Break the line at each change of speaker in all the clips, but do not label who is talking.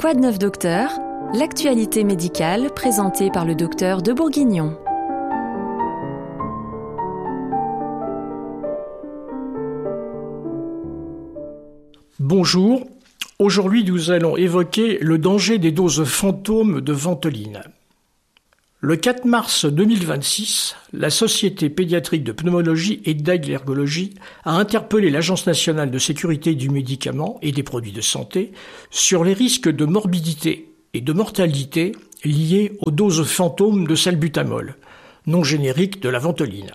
Quoi de neuf docteur? L'actualité médicale présentée par le docteur de Bourguignon.
Bonjour, aujourd'hui nous allons évoquer le danger des doses fantômes de Ventoline. Le 4 mars 2026, la Société pédiatrique de pneumologie et d'allergologie a interpellé l'Agence nationale de sécurité du médicament et des produits de santé sur les risques de morbidité et de mortalité liés aux doses fantômes de salbutamol, nom générique de la Ventoline.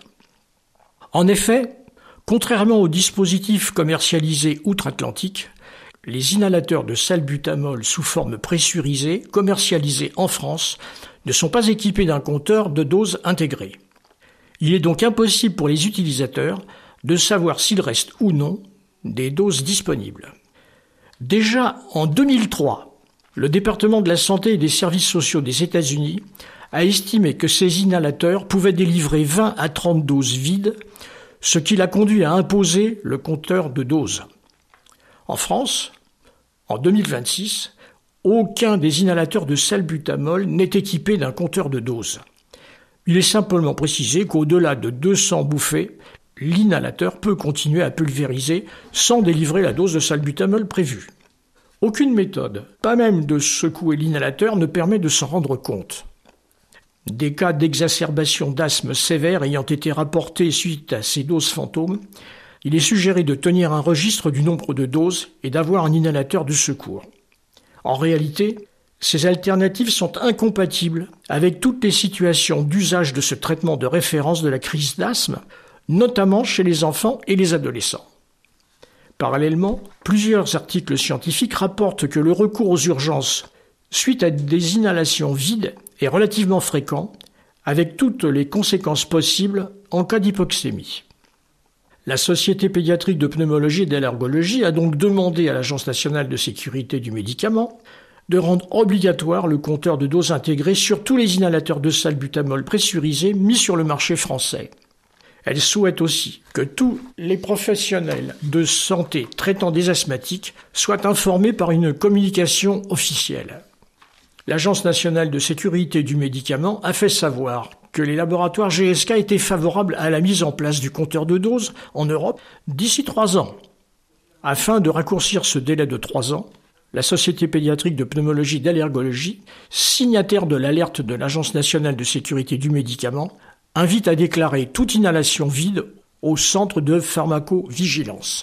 En effet, contrairement aux dispositifs commercialisés outre-Atlantique, les inhalateurs de salbutamol sous forme pressurisée, commercialisés en France, ne sont pas équipés d'un compteur de doses intégré. Il est donc impossible pour les utilisateurs de savoir s'il reste ou non des doses disponibles. Déjà en 2003, le département de la santé et des services sociaux des États-Unis a estimé que ces inhalateurs pouvaient délivrer 20 à 30 doses vides, ce qui l'a conduit à imposer le compteur de doses. En France, en 2026, aucun des inhalateurs de salbutamol n'est équipé d'un compteur de doses. Il est simplement précisé qu'au-delà de 200 bouffées, l'inhalateur peut continuer à pulvériser sans délivrer la dose de salbutamol prévue. Aucune méthode, pas même de secouer l'inhalateur, ne permet de s'en rendre compte. Des cas d'exacerbation d'asthme sévère ayant été rapportés suite à ces doses fantômes, il est suggéré de tenir un registre du nombre de doses et d'avoir un inhalateur de secours. En réalité, ces alternatives sont incompatibles avec toutes les situations d'usage de ce traitement de référence de la crise d'asthme, notamment chez les enfants et les adolescents. Parallèlement, plusieurs articles scientifiques rapportent que le recours aux urgences suite à des inhalations vides est relativement fréquent, avec toutes les conséquences possibles en cas d'hypoxémie. La Société pédiatrique de pneumologie et d'allergologie a donc demandé à l'Agence nationale de sécurité du médicament de rendre obligatoire le compteur de doses intégré sur tous les inhalateurs de salbutamol pressurisés mis sur le marché français. Elle souhaite aussi que tous les professionnels de santé traitant des asthmatiques soient informés par une communication officielle. L'Agence nationale de sécurité du médicament a fait savoir que les laboratoires GSK étaient favorables à la mise en place du compteur de doses en Europe d'ici 3 ans. Afin de raccourcir ce délai de 3 ans, la Société pédiatrique de pneumologie et d'allergologie, signataire de l'alerte de l'Agence nationale de sécurité du médicament, invite à déclarer toute inhalation vide au centre de pharmacovigilance.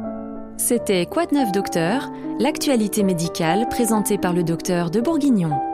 C'était Quoi de neuf docteur? L'actualité médicale présentée par le docteur de Bourguignon.